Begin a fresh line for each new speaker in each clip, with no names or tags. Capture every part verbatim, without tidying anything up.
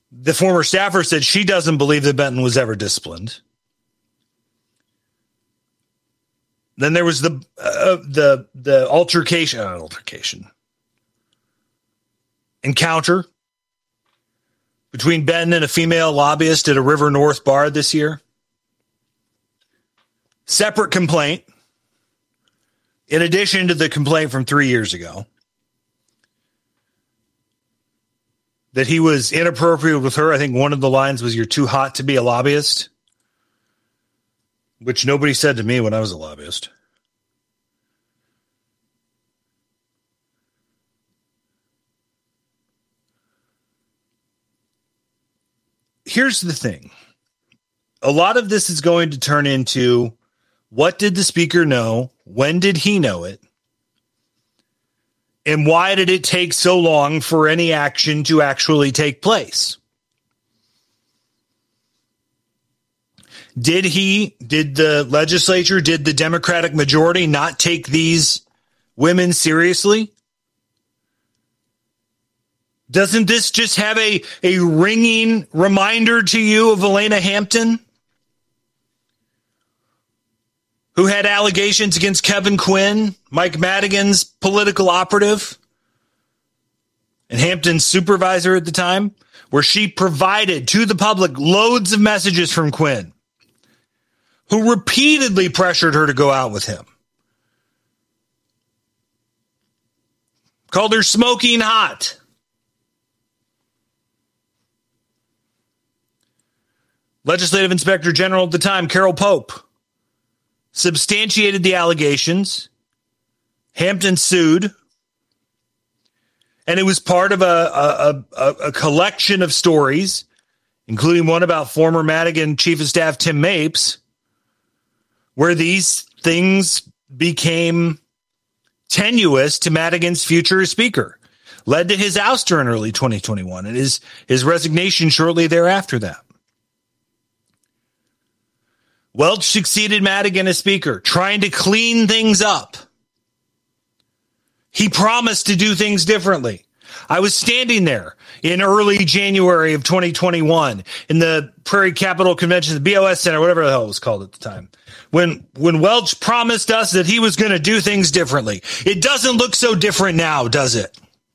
The former staffer said she doesn't believe that Benton was ever disciplined. Then there was the uh, the the altercation, uh, altercation encounter between Benton and a female lobbyist at a River North bar this year. Separate complaint, in addition to the complaint from three years ago, that he was inappropriate with her. I think one of the lines was, "You're too hot to be a lobbyist," which nobody said to me when I was a lobbyist. Here's the thing. A lot of this is going to turn into, what did the speaker know? When did he know it? And why did it take so long for any action to actually take place? Did he, did the legislature, did the Democratic majority not take these women seriously? Doesn't this just have a, a ringing reminder to you of Elena Hampton, who had allegations against Kevin Quinn, Mike Madigan's political operative, and Hampton's supervisor at the time, where she provided to the public loads of messages from Quinn, who repeatedly pressured her to go out with him, called her smoking hot. Legislative Inspector General at the time, Carol Pope, substantiated the allegations. Hampton sued. And it was part of a, a, a, a collection of stories, including one about former Madigan Chief of Staff Tim Mapes, where these things became tenuous to Madigan's future as Speaker, led to his ouster in early twenty twenty-one and his, his resignation shortly thereafter that. Welch succeeded Madigan as Speaker, trying to clean things up. He promised to do things differently. I was standing there in early January of twenty twenty-one in the Prairie Capital Convention, the B O S Center, whatever the hell it was called at the time, when, when Welch promised us that he was going to do things differently. It doesn't look so different now, does it?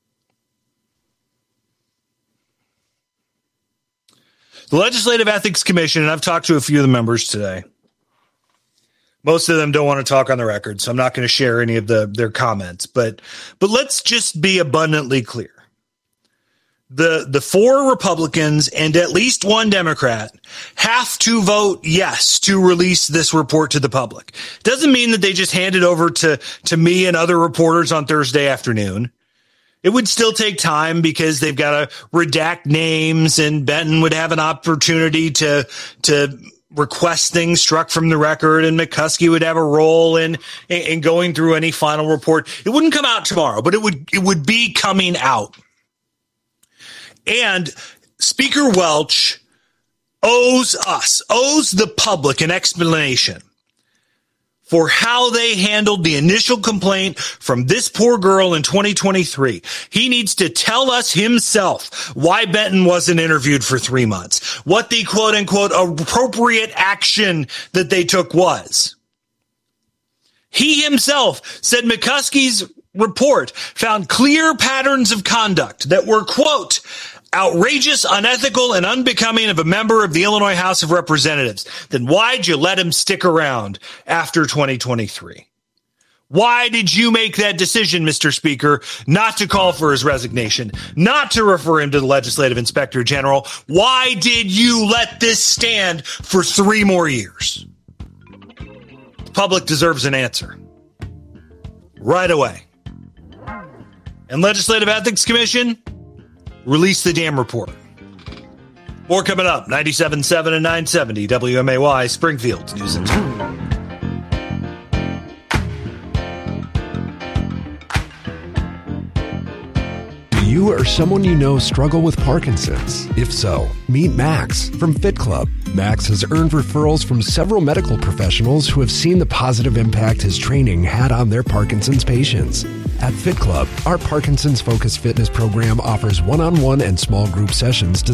The Legislative Ethics Commission, and I've talked to a few of the members today. Most of them don't want to talk on the record, so I'm not going to share any of the, their comments. But but let's just be abundantly clear. The, the four Republicans and at least one Democrat have to vote yes to release this report to the public. Doesn't mean that they just hand it over to, to me and other reporters on Thursday afternoon. It would still take time because they've got to redact names, and Benton would have an opportunity to to request things struck from the record, and McCuskey would have a role in in going through any final report. It wouldn't come out tomorrow, but it would it would be coming out. And Speaker Welch owes us, owes the public an explanation for how they handled the initial complaint from this poor girl in twenty twenty-three. He needs to tell us himself why Benton wasn't interviewed for three months, what the quote-unquote appropriate action that they took was. He himself said McCuskey's report found clear patterns of conduct that were, quote, outrageous, unethical, and unbecoming of a member of the Illinois House of Representatives. Then why'd you let him stick around after twenty twenty-three? Why did you make that decision, Mister Speaker, not to call for his resignation, not to refer him to the Legislative Inspector General? Why did you let this stand for three more years? The public deserves an answer right away. And Legislative Ethics Commission, release the damn report. More coming up. ninety-seven point seven and nine seventy W M A Y, Springfield News and Talk.
Do you or someone you know struggle with Parkinson's? If so, meet Max from Fit Club. Max has earned referrals from several medical professionals who have seen the positive impact his training had on their Parkinson's patients. At Fit Club, our Parkinson's-focused fitness program offers one-on-one and small group sessions